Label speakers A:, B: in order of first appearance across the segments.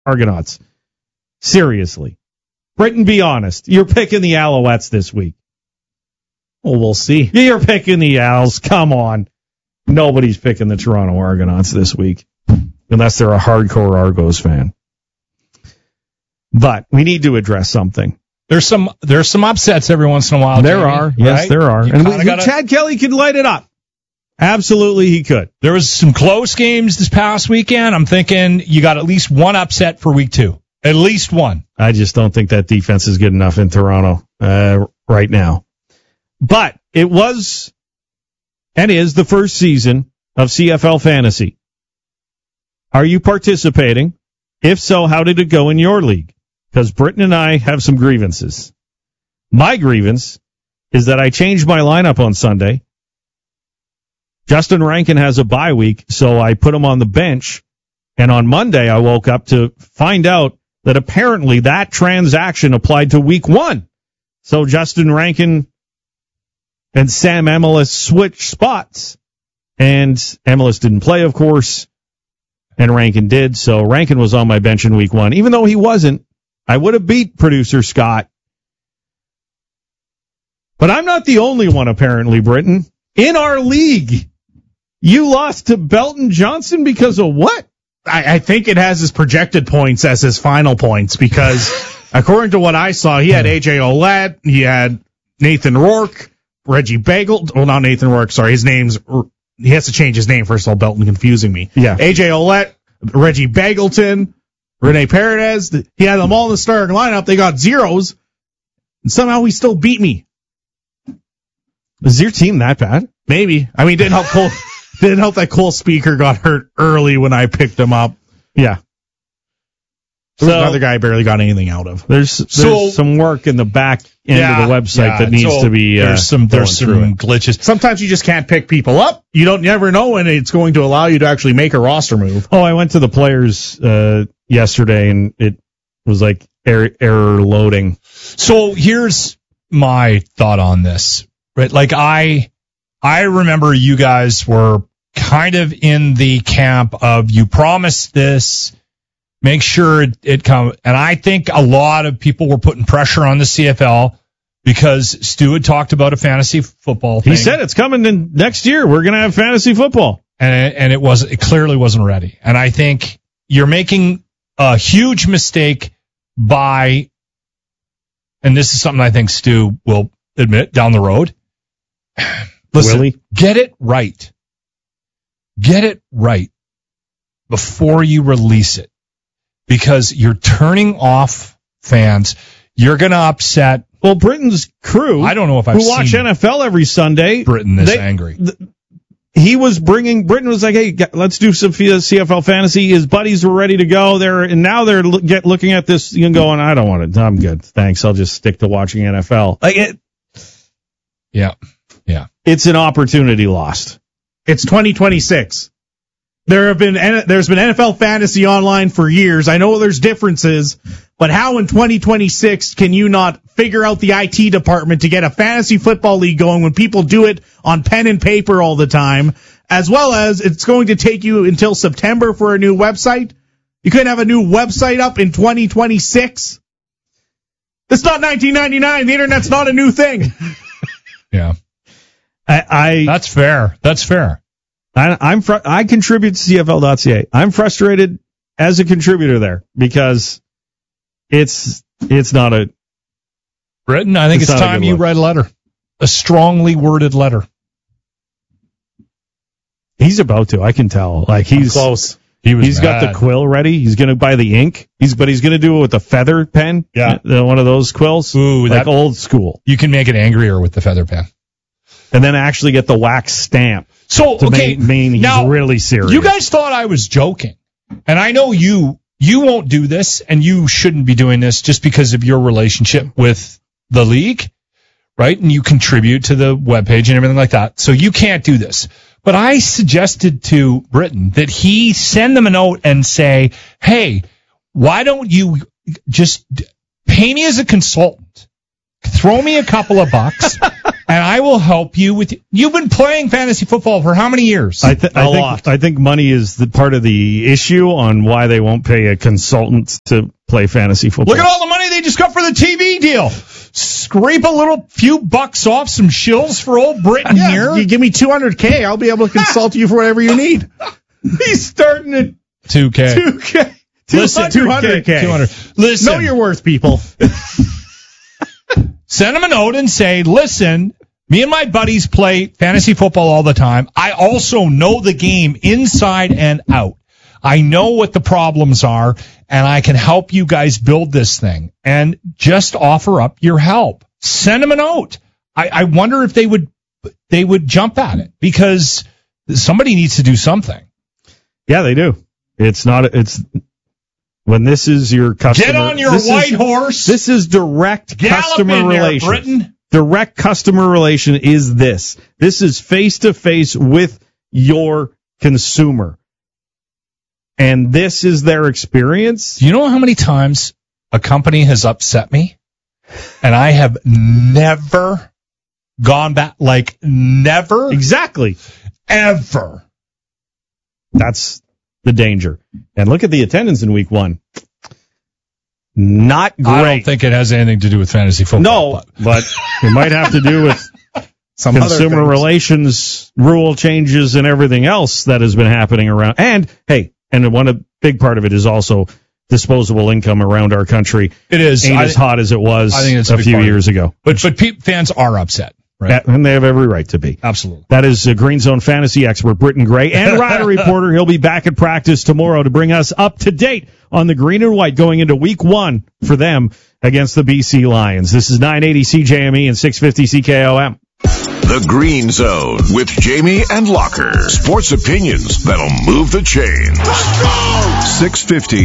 A: Argonauts. Seriously. Britton, be honest. You're picking the Alouettes this week.
B: Well, we'll see.
A: You're picking the Owls. Come on. Nobody's picking the Toronto Argonauts this week, unless they're a hardcore Argos fan. But we need to address something.
C: There's some upsets every once in a while.
A: There
C: Jamie,
A: are.
C: right?
A: Yes, there are.
C: You
A: And Chad Kelly could light it up. Absolutely, he could.
C: There was some close games this past weekend. I'm thinking you got at least one upset for week 2. At least one.
A: I just don't think that defense is good enough in Toronto right now. But it was and is the first season of CFL Fantasy. Are you participating? If so, how did it go in your league? Because Britton and I have some grievances. My grievance is that I changed my lineup on Sunday. Justin Rankin has a bye week, so I put him on the bench. And on Monday, I woke up to find out that apparently that transaction applied to week 1. So Justin Rankin and Sam Emilus switched spots. And Emilus didn't play, of course, and Rankin did. So Rankin was on my bench in week 1. Even though he wasn't, I would have beat producer Scott. But I'm not the only one, apparently, Britton. In our league, you lost to Belton Johnson because of what?
B: I think it has his projected points as his final points because, according to what I saw, he had A.J. Ouellette, he had Nathan Rourke, Reggie Bagel. Well, not Nathan Rourke, sorry. His name's, he has to change his name, first of all, Belton confusing me.
A: Yeah.
B: A.J. Ouellette, Reggie Bagleton, Rene Paredes. He had them all in the starting lineup. They got zeros, and somehow he still beat me.
A: Is your team that bad?
B: Maybe. I mean, it didn't help Cole. Didn't help that Cole Speaker got hurt early when I picked him up.
A: Yeah.
B: So another guy barely got anything out of.
A: There's some work in the back end of the website that needs to be.
C: There's some glitches.
B: Sometimes you just can't pick people up. You never know when it's going to allow you to actually make a roster move.
A: Oh, I went to the players yesterday and it was like error loading.
C: So here's my thought on this. Right, like I remember you guys were kind of in the camp of you promised this, make sure it comes. And I think a lot of people were putting pressure on the CFL because Stu had talked about a fantasy football thing.
A: He said it's coming in next year. We're going to have fantasy football.
C: And it clearly wasn't ready. And I think you're making a huge mistake by, and this is something I think Stu will admit down the road. Listen,
A: Willie?
C: Get it right. Get it right before you release it. Because you're turning off fans. You're going to upset.
A: Well, Britton's crew.
C: I don't know if I've
A: seen watch NFL every Sunday.
C: Britton angry.
A: Britton was like, hey, let's do some CFL fantasy. His buddies were ready to go there, and now they're looking at this and going, I don't want it. I'm good. Thanks. I'll just stick to watching NFL. Like it.
C: Yeah.
A: It's an opportunity lost.
B: It's 2026. There's been NFL fantasy online for years. I know there's differences, but how in 2026 can you not figure out the IT department to get a fantasy football league going when people do it on pen and paper all the time, as well as it's going to take you until September for a new website? You couldn't have a new website up in 2026? It's not 1999. The internet's not a new thing.
C: Yeah. That's fair.
A: I contribute to CFL.ca. I'm frustrated as a contributor there because it's not a.
C: Britton, I think it's time you write a letter, a strongly worded letter.
A: He's about to. I can tell. Like he's
B: close.
A: He's got the quill ready. He's going to buy the ink. But he's going to do it with a feather pen.
C: Yeah,
A: one of those quills.
C: Ooh,
A: like old school.
C: You can make it angrier with the feather pen.
A: And then actually get the wax stamp.
C: So, okay.
A: Mean he's now, really serious.
C: You guys thought I was joking. And I know you won't do this, and you shouldn't be doing this just because of your relationship with the league, right? And you contribute to the webpage and everything like that. So you can't do this. But I suggested to Britton that he send them a note and say, hey, why don't you just pay me as a consultant? Throw me a couple of bucks. and I will help you with. You've been playing fantasy football for how many years?
A: I think money is the part of the issue on why they won't pay a consultant to play fantasy football.
C: Look at all the money they just got for the TV deal. Scrape a little few bucks off some shills for old Britain here.
B: You give me $200K, I'll be able to consult you for whatever you need.
A: He's starting at
B: $2K.
C: Listen,
B: $200K.
C: 200. Listen.
B: Know your worth, people.
C: Send them a note and say, listen, me and my buddies play fantasy football all the time. I also know the game inside and out. I know what the problems are, and I can help you guys build this thing. And just offer up your help. Send them a note. I wonder if they would jump at it, because somebody needs to do something.
A: Yeah, they do. It's when this is your customer.
C: Get on your white horse.
A: This is direct customer relation.
C: Britain.
A: Direct customer relation is this. This is face-to-face with your consumer. And this is their experience.
C: Do you know how many times a company has upset me? And I have never gone back, never.
A: Exactly.
C: Ever.
A: That's the danger. And look at the attendance in week 1. Not great.
C: I don't think it has anything to do with fantasy football.
A: No, but it might have to do with
B: some
A: consumer relations, rule changes, and everything else that has been happening around. And, hey, one big part of it is also disposable income around our country.
C: It is.
A: Ain't as hot as it was a few years ago.
C: But fans are upset. Right.
A: And they have every right to be.
C: Absolutely.
A: That is Green Zone fantasy expert Britton Gray and Rider Reporter. He'll be back at practice tomorrow to bring us up to date on the green and white going into week 1 for them against the BC Lions. This is 980 CJME and 650 CKOM.
D: The Green Zone with Jamie and Locker. Sports opinions that'll move the chains. Let's go! 650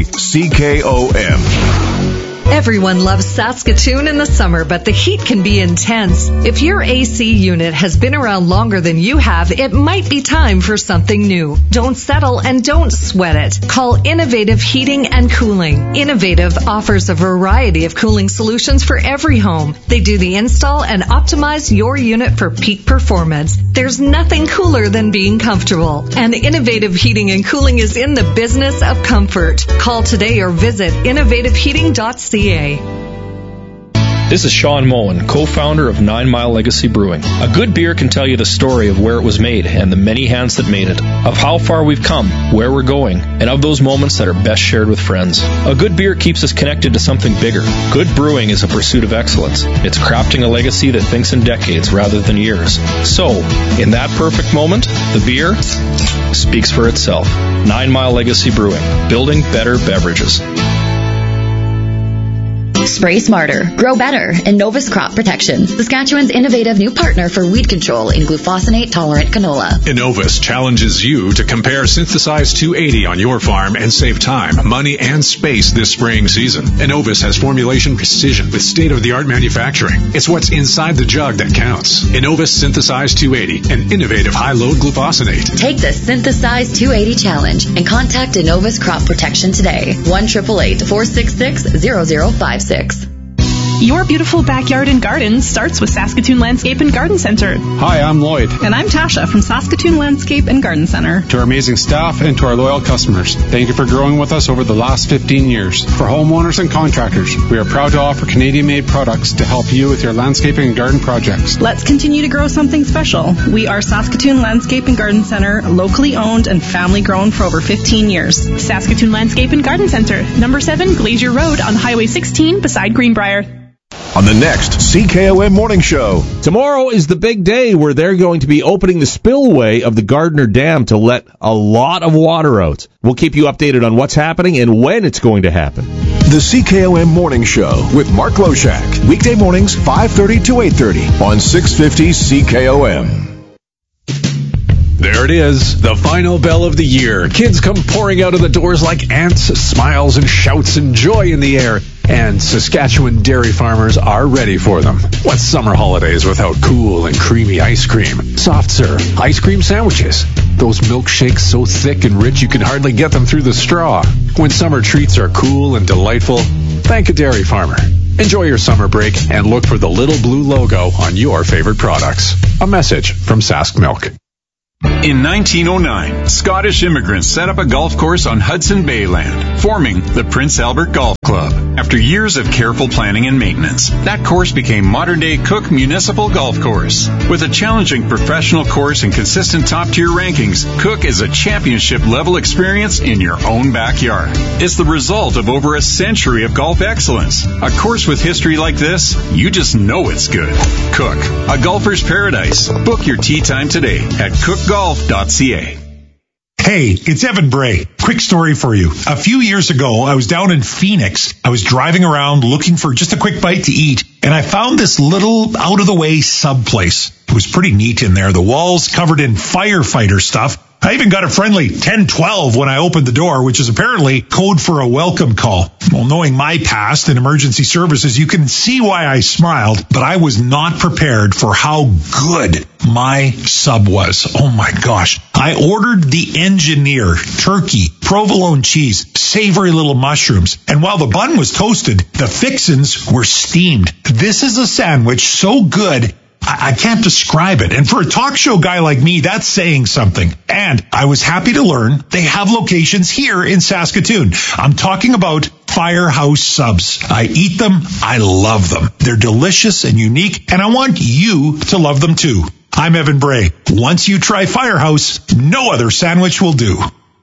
D: CKOM.
E: Everyone loves Saskatoon in the summer, but the heat can be intense. If your AC unit has been around longer than you have, it might be time for something new. Don't settle and don't sweat it. Call Innovative Heating and Cooling. Innovative offers a variety of cooling solutions for every home. They do the install and optimize your unit for peak performance. There's nothing cooler than being comfortable. And Innovative Heating and Cooling is in the business of comfort. Call today or visit innovativeheating.ca.
F: This is Sean Moen, co-founder of 9 Mile Legacy Brewing. A good beer can tell you the story of where it was made and the many hands that made it, of how far we've come, where we're going, and of those moments that are best shared with friends. A good beer keeps us connected to something bigger. Good brewing is a pursuit of excellence. It's crafting a legacy that thinks in decades rather than years. So, in that perfect moment, the beer speaks for itself. 9 Mile Legacy Brewing, building better beverages.
G: Spray smarter, grow better, and Novus Crop Protection, Saskatchewan's innovative new partner for weed control in glufosinate-tolerant canola.
H: Innovus challenges you to compare Synthesize 280 on your farm and save time, money, and space this spraying season. Innovus has formulation precision with state-of-the-art manufacturing. It's what's inside the jug that counts. Innovus Synthesize 280, an innovative high-load glufosinate.
G: Take the Synthesize 280 challenge and contact Innovus Crop Protection today. 1-888-466-0056.
I: Your beautiful backyard and garden starts with Saskatoon Landscape and Garden Center.
J: Hi, I'm Lloyd.
I: And I'm Tasha from Saskatoon Landscape and Garden Center.
J: To our amazing staff and to our loyal customers, thank you for growing with us over the last 15 years. For homeowners and contractors, we are proud to offer Canadian-made products to help you with your landscaping and garden projects.
I: Let's continue to grow something special. We are Saskatoon Landscape and Garden Center, locally owned and family grown for over 15 years. Saskatoon Landscape and Garden Center, number 7 Glacier Road on Highway 16 beside Greenbrier.
D: On the next CKOM Morning Show.
K: Tomorrow is the big day where they're going to be opening the spillway of the Gardner Dam to let a lot of water out. We'll keep you updated on what's happening and when it's going to happen.
D: The CKOM Morning Show with Mark Loshak. Weekday mornings 5:30 to 8:30 on 650 CKOM.
H: There it is, the final bell of the year. Kids come pouring out of the doors like ants, smiles and shouts and joy in the air. And Saskatchewan dairy farmers are ready for them. What's summer holidays without cool and creamy ice cream? Soft serve, ice cream sandwiches. Those milkshakes so thick and rich you can hardly get them through the straw. When summer treats are cool and delightful, thank a dairy farmer. Enjoy your summer break and look for the little blue logo on your favorite products. A message from Sask Milk.
L: In 1909, Scottish immigrants set up a golf course on Hudson Bay land, forming the Prince Albert Golf Club. After years of careful planning and maintenance, that course became modern-day Cook Municipal Golf Course. With a challenging professional course and consistent top-tier rankings, Cook is a championship-level experience in your own backyard. It's the result of over a century of golf excellence. A course with history like this, you just know it's good. Cook, a golfer's paradise. Book your tee time today at cookgolf.ca.
M: Hey, it's Evan Bray. Quick story for you. A few years ago, I was down in Phoenix. I was driving around looking for just a quick bite to eat, and I found this little out-of-the-way sub place. It was pretty neat in there. The walls covered in firefighter stuff. I even got a friendly 1012 when I opened the door, which is apparently code for a welcome call. Well, knowing my past in emergency services, you can see why I smiled, but I was not prepared for how good my sub was. Oh my gosh. I ordered the engineer, turkey, provolone cheese, savory little mushrooms, and while the bun was toasted, the fixins were steamed. This is a sandwich so good, I can't describe it. And for a talk show guy like me, that's saying something. And I was happy to learn they have locations here in Saskatoon. I'm talking about Firehouse Subs. I eat them. I love them. They're delicious and unique, and I want you to love them too. I'm Evan Bray. Once you try Firehouse, no other sandwich will do.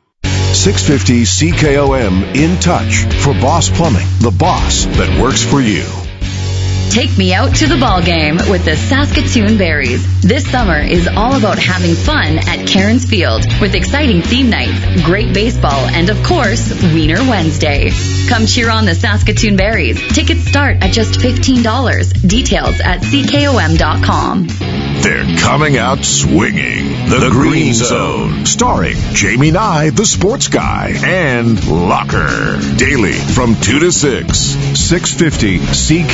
D: 650 CKOM In Touch for Boss Plumbing, the boss that works for you.
G: Take me out to the ball game with the Saskatoon Berries. This summer is all about having fun at Cairns Field with exciting theme nights, great baseball, and of course, Wiener Wednesday. Come cheer on the Saskatoon Berries. Tickets start at just $15. Details at ckom.com.
D: They're coming out swinging. The Green Zone, starring Jamie Nye, the sports guy, and Locker. Daily from 2 to 6, 650 CK.